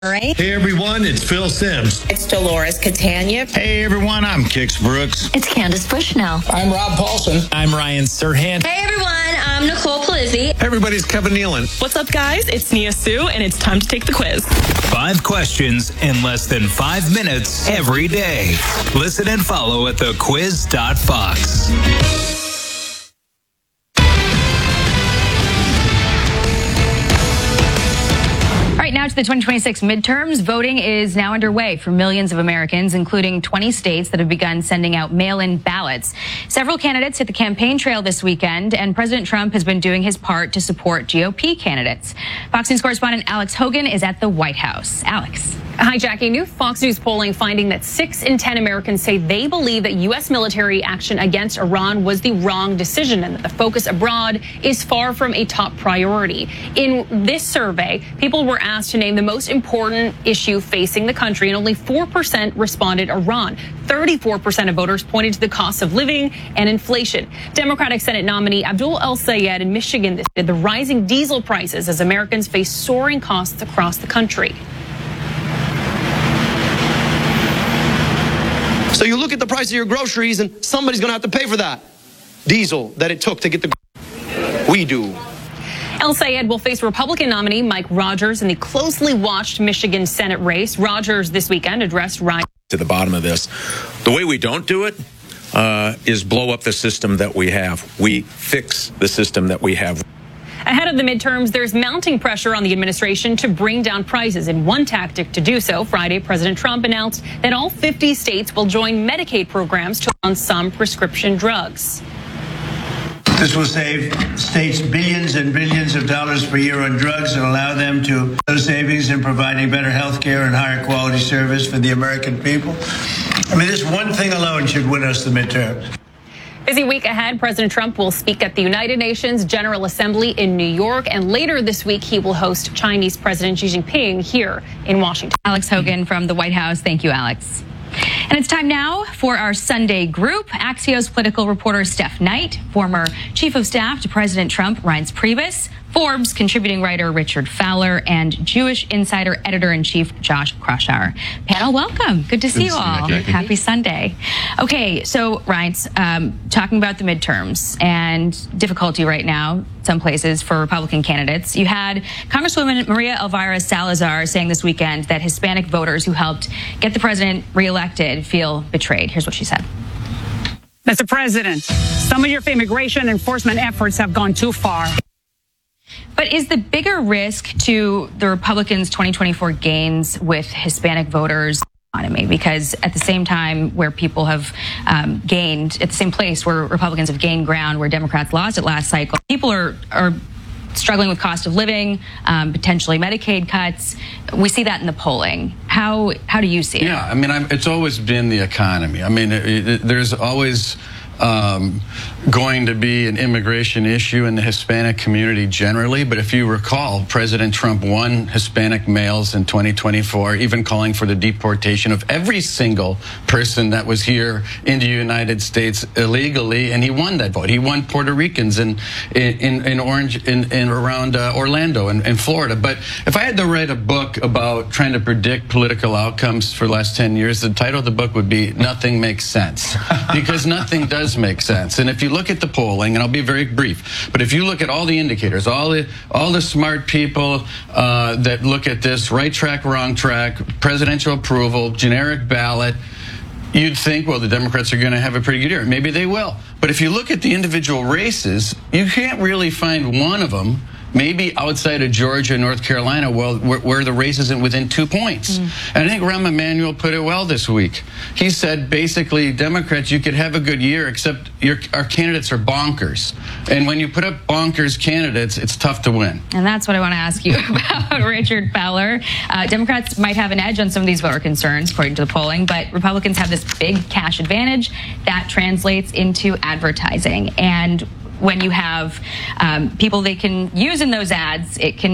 Right. Hey everyone, it's Phil Simms. It's Dolores Catania. Hey everyone, I'm Kix Brooks. It's Candace Bushnell. I'm Rob Paulson. I'm Ryan Serhant. Hey everyone, I'm Nicole Palizzi. Hey everybody's Kevin Nealon. What's up guys? It's Nia Sue and it's time to take the quiz. 5 questions in less than 5 minutes every day. Listen and follow at thequiz.fox. Now to the 2026 midterms. Voting is now underway for millions of Americans, including 20 states that have begun sending out mail-in ballots. Several candidates hit the campaign trail this weekend, and President Trump has been doing his part to support GOP candidates. Fox News correspondent Alex Hogan is at the White House. Alex. Hi, Jackie. New Fox News polling finding that 6 in 10 Americans say they believe that U.S. military action against Iran was the wrong decision and that the focus abroad is far from a top priority. In this survey, people were asked to name the most important issue facing the country, and only 4% responded Iran. 34% of voters pointed to the cost of living and inflation. Democratic Senate nominee Abdul El-Sayed in Michigan listed the rising diesel prices as Americans face soaring costs across the country. So you look at the price of your groceries and somebody's going to have to pay for that diesel that it took to get the we do. El-Sayed will face Republican nominee Mike Rogers in the closely watched Michigan Senate race. Rogers this weekend addressed Ryan. To the bottom of this. The way we don't do it is blow up the system that we have. We fix the system that we have. Ahead of the midterms, there's mounting pressure on the administration to bring down prices. In one tactic to do so, Friday, President Trump announced that all 50 states will join Medicaid programs to fund some prescription drugs. This will save states billions and billions of dollars per year on drugs and allow them to those savings in providing better health care and higher quality service for the American people. I mean, this one thing alone should win us the midterms. Busy week ahead. President Trump will speak at the United Nations General Assembly in New York, and later this week he will host Chinese President Xi Jinping here in Washington. Alex Hogan from the White House. Thank you, Alex. And it's time now for our Sunday group. Axios political reporter Steph Knight, former chief of staff to President Trump Reince Priebus, Forbes contributing writer Richard Fowler, and Jewish Insider editor-in-chief Josh Kraushaar. Panel, welcome. Good to see you all. Happy Sunday. Okay, so Reince, talking about the midterms and difficulty right now, some places for Republican candidates. You had Congresswoman Maria Elvira Salazar saying this weekend that Hispanic voters who helped get the president reelected feel betrayed. Here's what she said. Mr. President, some of your immigration enforcement efforts have gone too far. But is the bigger risk to the Republicans' 2024 gains with Hispanic voters economy? Because at the same time where people have gained, at the same place where Republicans have gained ground, where Democrats lost it last cycle, people are struggling with cost of living, potentially Medicaid cuts. We see that in the polling. How do you see it? Yeah, I mean, it's always been the economy. I mean, there's always going to be an immigration issue in the Hispanic community generally. But if you recall, President Trump won Hispanic males in 2024, even calling for the deportation of every single person that was here in the United States illegally, and he won that vote. He won Puerto Ricans in around Orlando and Florida. But if I had to write a book about trying to predict political outcomes for the last 10 years, the title of the book would be Nothing Makes Sense, because nothing does make sense. And if you look at the polling, and I'll be very brief, but if you look at all the indicators, all the smart people that look at this, right track, wrong track, presidential approval, generic ballot, you'd think, well, the Democrats are going to have a pretty good year. Maybe they will. But if you look at the individual races, you can't really find one of them, maybe outside of Georgia and North Carolina, where the race isn't within 2 points. And I think Rahm Emanuel put it well this week. He said, basically, Democrats, you could have a good year, except our candidates are bonkers. And when you put up bonkers candidates, it's tough to win. And that's what I want to ask you about, Richard Fowler. Democrats might have an edge on some of these voter concerns, according to the polling, but Republicans have this big cash advantage that translates into advertising. And when you have people they can use in those ads, it can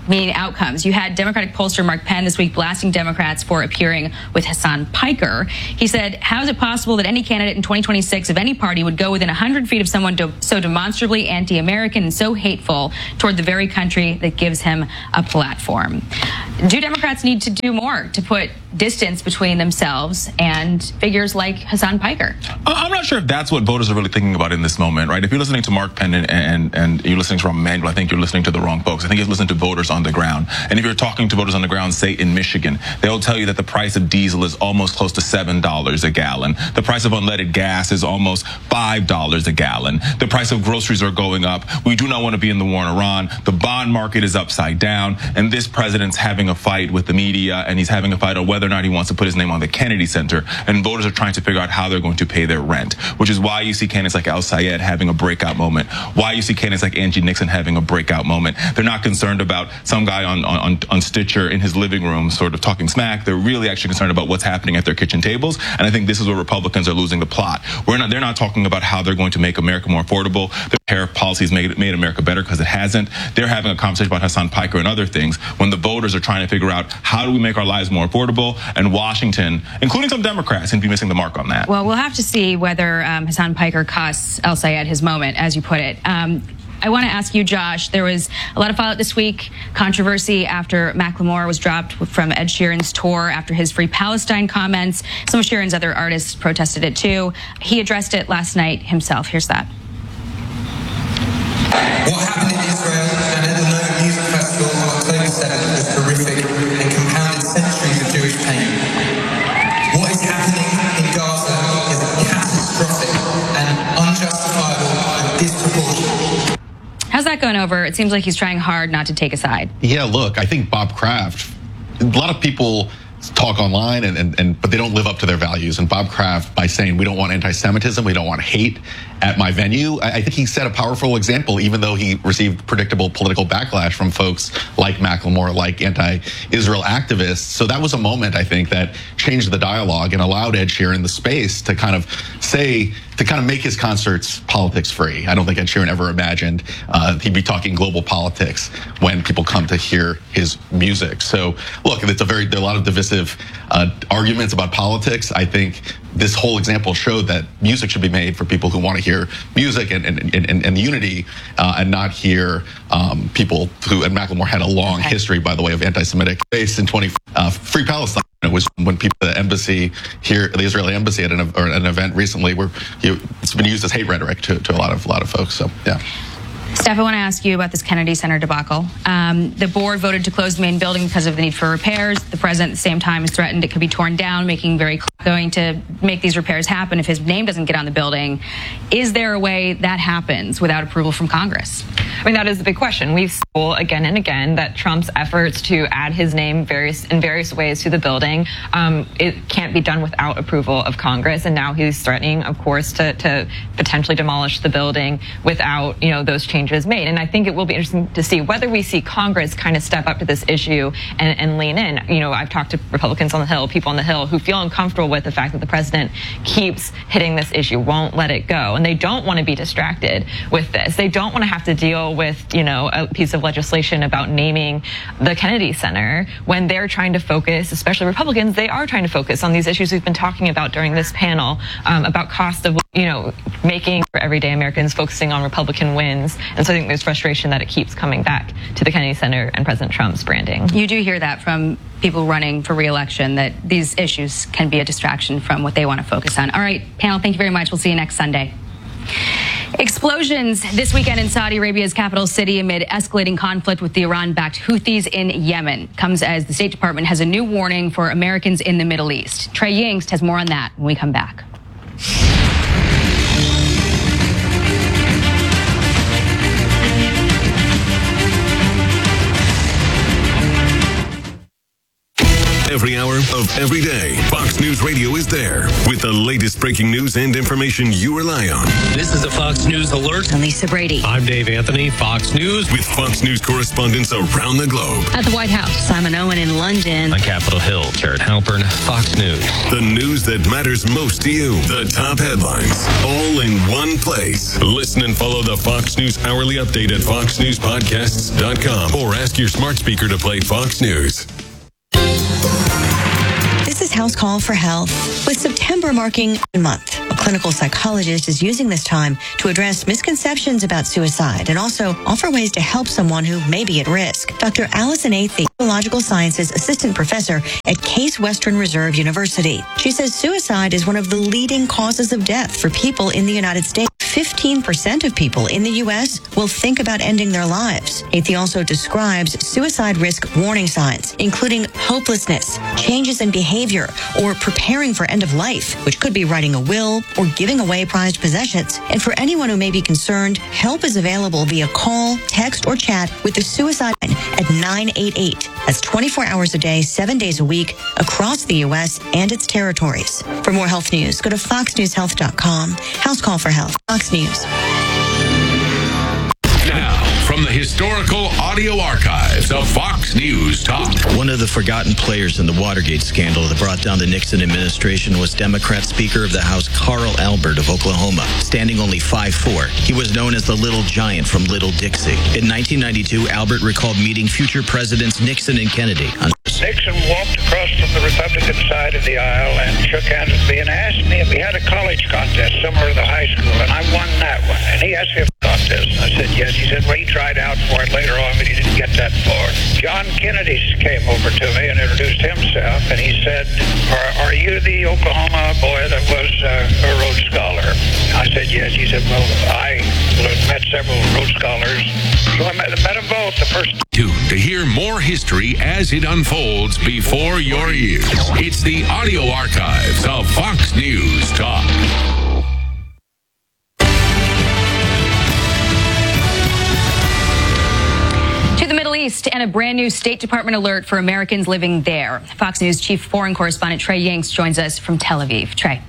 mean outcomes. You had Democratic pollster Mark Penn this week blasting Democrats for appearing with Hassan Piker. He said, how is it possible that any candidate in 2026 of any party would go within 100 feet of someone so demonstrably anti-American and so hateful toward the very country that gives him a platform? Do Democrats need to do more to put distance between themselves and figures like Hassan Piker? I'm not sure if that's what voters are really thinking about in this moment, right? If you're listening to Mark Penn and you're listening to Rahm Emanuel, I think you're listening to the wrong folks. I think you're listening to voters on the ground. And if you're talking to voters on the ground, say in Michigan, they'll tell you that the price of diesel is almost close to $7 a gallon. The price of unleaded gas is almost $5 a gallon. The price of groceries are going up. We do not want to be in the war in Iran. The bond market is upside down. And this president's having a fight with the media, and he's having a fight on whether or not he wants to put his name on the Kennedy Center. And voters are trying to figure out how they're going to pay their rent, which is why you see candidates like Al Sayed having a breakout moment, why you see candidates like Angie Nixon having a breakout moment. They're not concerned about some guy on Stitcher in his living room sort of talking smack. They're really actually concerned about what's happening at their kitchen tables. And I think this is where Republicans are losing the plot. They're not talking about how they're going to make America more affordable. Their tariff policies made America better, because it hasn't. They're having a conversation about Hassan Piker and other things when the voters are trying to figure out how do we make our lives more affordable. And Washington, including some Democrats, seem to be missing the mark on that. Well, we'll have to see whether Hassan Piker costs Al Sayed his moment, as you put it. I want to ask you, Josh, there was a lot of fallout this week, controversy after Macklemore was dropped from Ed Sheeran's tour after his Free Palestine comments. Some of Sheeran's other artists protested it too. He addressed it last night himself. Here's that. What happened in Israel and at the Nova Music Festival on October 7th was horrific and compounded centuries of Jewish pain. What is happening in Gaza is catastrophic and unjustifiable and disproportionate. How's that going over? It seems like he's trying hard not to take a side. Yeah, look, I think Bob Kraft, a lot of people talk online but they don't live up to their values. And Bob Kraft, by saying we don't want anti-Semitism, we don't want hate at my venue, I think he set a powerful example, even though he received predictable political backlash from folks like Macklemore, like anti-Israel activists. So that was a moment, I think, that changed the dialogue and allowed Ed Sheeran the space to kind of make his concerts politics free. I don't think Ed Sheeran ever imagined he'd be talking global politics when people come to hear his music. So look, there are a lot of divisive arguments about politics. I think this whole example showed that music should be made for people who want to hear music and unity, and not hear people who, and Macklemore had a long history, by the way, of anti-Semitic base in Free Palestine. It was when people at the embassy here, the Israeli embassy, at an event recently where it's been used as hate rhetoric to a lot of folks. So yeah. Steph, I want to ask you about this Kennedy Center debacle. The board voted to close the main building because of the need for repairs. The president at the same time has threatened it could be torn down, making very clear going to make these repairs happen if his name doesn't get on the building. Is there a way that happens without approval from Congress? I mean, that is the big question. We've seen again and again that Trump's efforts to add his name in various ways to the building, it can't be done without approval of Congress. And now he's threatening, of course, to potentially demolish the building without, those changes made. And I think it will be interesting to see whether we see Congress kind of step up to this issue and lean in. I've talked to Republicans on the Hill, people on the Hill, who feel uncomfortable with the fact that the president keeps hitting this issue, won't let it go. And they don't want to be distracted with this. They don't want to have to deal with, a piece of legislation about naming the Kennedy Center when they're trying to focus, especially Republicans, they are trying to focus on these issues we've been talking about during this panel, about cost of, making for everyday Americans, focusing on Republican wins. And so I think there's frustration that it keeps coming back to the Kennedy Center and President Trump's branding. You do hear that from people running for re-election, that these issues can be a distraction from what they want to focus on. All right, panel, thank you very much. We'll see you next Sunday. Explosions this weekend in Saudi Arabia's capital city amid escalating conflict with the Iran-backed Houthis in Yemen comes as the State Department has a new warning for Americans in the Middle East. Trey Yingst has more on that when we come back. Every hour of every day, Fox News Radio is there with the latest breaking news and information you rely on. This is a Fox News alert. I'm Lisa Brady. I'm Dave Anthony, Fox News. With Fox News correspondents around the globe. At the White House, Simon Owen in London. On Capitol Hill, Jared Halpern, Fox News. The news that matters most to you. The top headlines, all in one place. Listen and follow the Fox News Hourly Update at foxnewspodcasts.com or ask your smart speaker to play Fox News. This is House Call for Health. With September marking a month, a clinical psychologist is using this time to address misconceptions about suicide and also offer ways to help someone who may be at risk. Dr. Allison Athey, Biological Sciences Assistant Professor at Case Western Reserve University. She says suicide is one of the leading causes of death for people in the United States. 15% of people in the U.S. will think about ending their lives. Athey also describes suicide risk warning signs, including hopelessness, changes in behavior, or preparing for end of life, which could be writing a will or giving away prized possessions. And for anyone who may be concerned, help is available via call, text, or chat with the suicide line at 988. That's 24 hours a day, 7 days a week, across the U.S. and its territories. For more health news, go to foxnewshealth.com. House Call for Health. Fox News. Now, from the historical audio archives of Fox News Talk. One of the forgotten players in the Watergate scandal that brought down the Nixon administration was Democrat Speaker of the House Carl Albert of Oklahoma, standing only 5'4". He was known as the Little Giant from Little Dixie. In 1992, Albert recalled meeting future presidents Nixon and Kennedy. Nixon walked across from the Republican side of the aisle and shook hands with me and asked me if we had a college contest somewhere at the high school, and I won that one. And he asked me if contest. And I said yes. He said, well, he tried out for it later on, but he didn't get that far. John Kennedy came over to me and introduced himself, and he said, are you the Oklahoma boy that was a Rhodes Scholar? I said yes. He said, well, I met several Rhodes Scholars, so I met them both the first. To hear more history as it unfolds before your ears. It's the audio archives of Fox News Talk. To the Middle East and a brand new State Department alert for Americans living there. Fox News Chief Foreign Correspondent Trey Yanks joins us from Tel Aviv. Trey.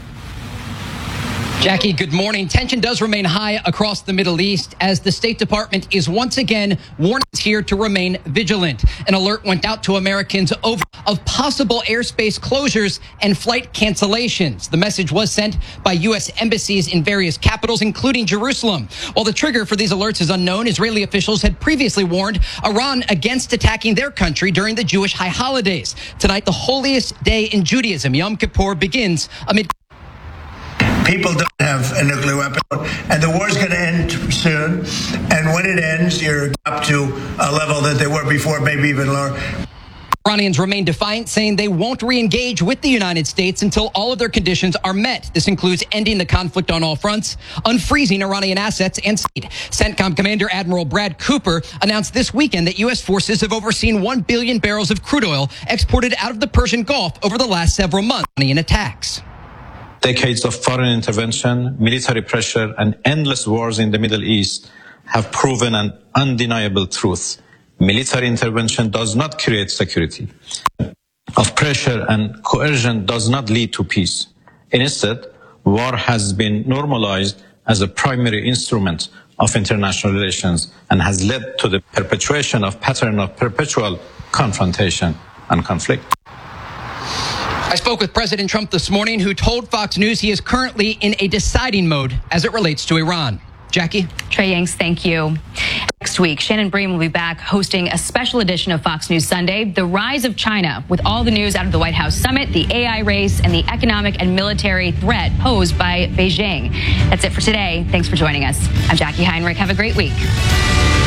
Jackie, good morning. Tension does remain high across the Middle East as the State Department is once again warning here to remain vigilant. An alert went out to Americans of possible airspace closures and flight cancellations. The message was sent by U.S. embassies in various capitals, including Jerusalem. While the trigger for these alerts is unknown, Israeli officials had previously warned Iran against attacking their country during the Jewish high holidays. Tonight, the holiest day in Judaism, Yom Kippur, begins amid People don't have a nuclear weapon, and the war's going to end soon. And when it ends, you're up to a level that they were before, maybe even lower. Iranians remain defiant, saying they won't re-engage with the United States until all of their conditions are met. This includes ending the conflict on all fronts, unfreezing Iranian assets, and CENTCOM Commander Admiral Brad Cooper announced this weekend that U.S. forces have overseen 1 billion barrels of crude oil exported out of the Persian Gulf over the last several months in attacks. Decades of foreign intervention, military pressure, and endless wars in the Middle East have proven an undeniable truth. Military intervention does not create security. Of pressure and coercion does not lead to peace. Instead, war has been normalized as a primary instrument of international relations and has led to the perpetuation of pattern of perpetual confrontation and conflict. I spoke with President Trump this morning, who told Fox News he is currently in a deciding mode as it relates to Iran. Jackie? Trey Yanks, thank you. Next week, Shannon Bream will be back hosting a special edition of Fox News Sunday, The Rise of China, with all the news out of the White House summit, the AI race, and the economic and military threat posed by Beijing. That's it for today. Thanks for joining us. I'm Jackie Heinrich. Have a great week.